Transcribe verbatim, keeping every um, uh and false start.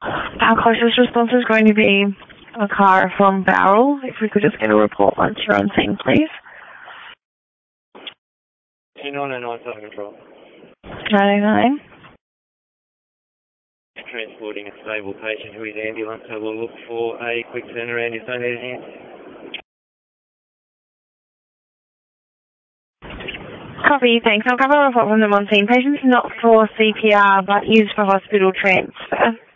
Our closest response is going to be a car from Bowral. If we could just get a report once you're on scene, please. two nine nine Southern Control. nine oh nine. Transporting a stable patient who is ambulance, so we'll look for a quick turnaround if they need hands. Copy, thanks. I'll cover a report from them on scene. Patient's not for C P R, but used for hospital transfer.